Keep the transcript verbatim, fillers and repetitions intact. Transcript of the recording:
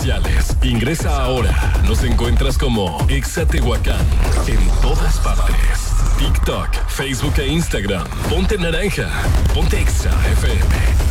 Ingresa ahora. Nos encuentras como Exa Tehuacán en todas partes. TikTok, Facebook e Instagram. Ponte naranja. Ponte Exa F M.